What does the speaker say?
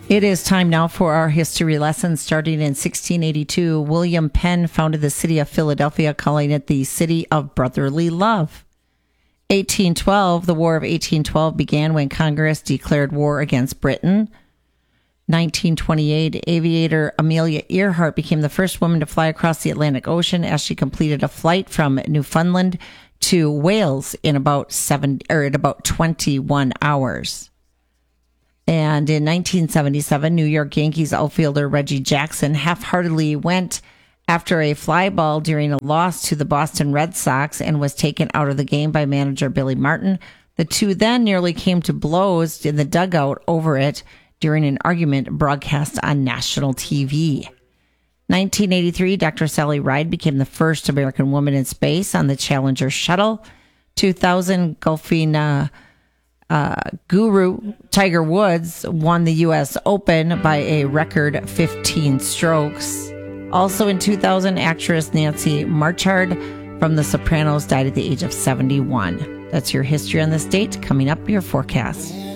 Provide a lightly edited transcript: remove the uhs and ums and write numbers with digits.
It is time now for our history lesson. Starting in 1682, William Penn founded the city of Philadelphia, calling it the City of Brotherly Love. 1812, the War of 1812 began when Congress declared war against Britain. 1928, aviator Amelia Earhart became the first woman to fly across the Atlantic Ocean as she completed a flight from Newfoundland to Wales in about 21 hours. And in 1977, New York Yankees outfielder Reggie Jackson half-heartedly went after a fly ball during a loss to the Boston Red Sox and was taken out of the game by manager Billy Martin. The two then nearly came to blows in the dugout over it during an argument broadcast on national TV. 1983, Dr. Sally Ride became the first American woman in space on the Challenger shuttle. 2000, golfing guru Tiger Woods won the U.S. Open by a record 15 strokes. Also in 2000, actress Nancy Marchard from The Sopranos died at the age of 71. That's your history on this date. Coming up, your forecast.